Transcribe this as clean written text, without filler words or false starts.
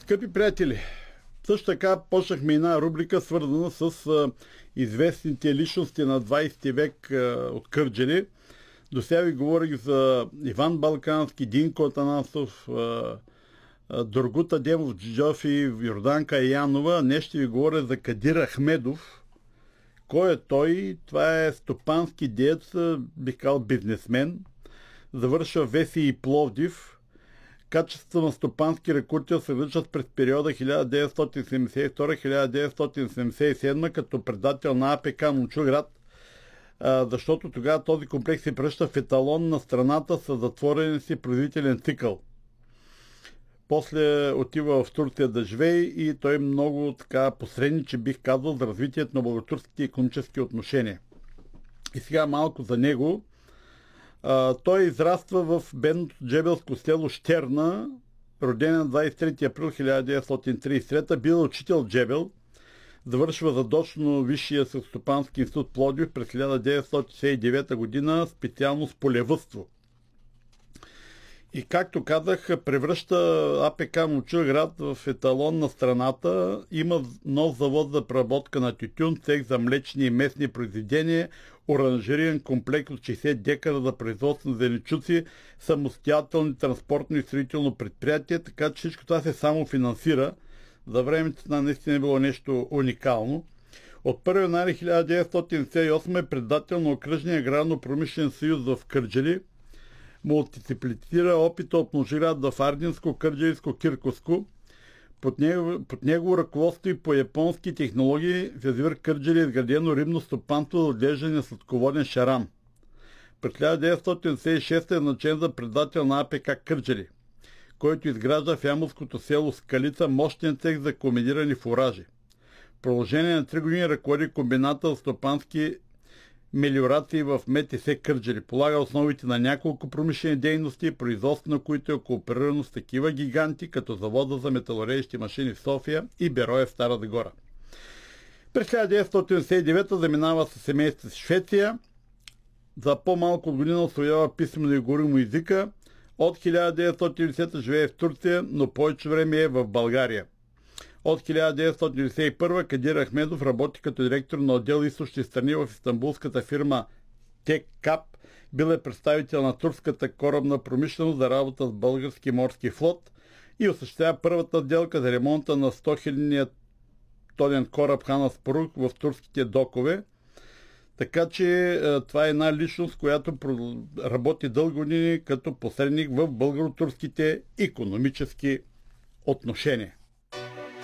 Скъпи приятели, също така почнахме една рубрика, свързана с известните личности на 20 век от Кърджали. До сега ви говорих за Иван Балкански, Динко Атанасов, Доргут Адемов Джиджофи, Йорданка Янова. Днес ще ви говоря за Кадир Ахмедов. Кой е той? Това е стопански деец, бих казал бизнесмен. Завършва ВСИ и Пловдив. Качеството на стопански ръководител се различат през периода 1972-1977 като предател на АПК Момчилград, защото тогава този комплекс се превръща в еталон на страната с затворен си производителен цикъл. После отива в Турция да живее и той много така посредничи, бих казал, за развитието на българо-турските икономически отношения. И сега малко за него. Той израства в бедното джебелско село Щерна, роден на 23 април 1933, бил учител джебел, завършва задочно Висшия селскостопански институт Пловдив през 1969 година, специалност полевъдство. И както казах, превръща АПК Момчилград в еталон на страната. Има нов завод за преработка на тютюн, цех за млечни и местни произведения, оранжериен комплекс от 60 декара за производство на зеленчуци, самостоятелни транспортно и строително предприятие, така че всичко това се само финансира. За времето на наистина е било нещо уникално. От 1 януари 1978 е председател на Окръжния аграрно-промишлен съюз в Кърджали. Мултиплицира опита от Можиград в Ардинско, Кърджалийско, Кирковско. Под него ръководство и по японски технологии в язовир Кърджали е изградено рибно стопанство за отглеждане на сладководен шаран. През 1976 е назначен за председател на АПК Кърджали, който изгражда в ямовското село Скалица мощен цех за комбинирани фуражи. В продължение на 3 години ръководи комбината за стопански мелиорации в МТС Кърджали. Полага основите на няколко промишлени дейности, производство на които е кооперирано с такива гиганти, като завода за металореещи машини в София и Берое в Стара Загора. През 1979 заминава със семейството си в Швеция. За по-малко от година освоява писмено и говоримо езика. От 1990 живее в Турция, но повече време е в България. От 1991 Кадир Ахмедов работи като директор на отдел източни страни в истанбулската фирма ТЕККАП. Бил е представител на турската корабна промишленост за работа с български морски флот и осъществява първата сделка за ремонта на 100 000 тонен кораб Хан Аспарух в турските докове. Така че това е една личност, която работи дълги години като посредник в българо-турските икономически отношения.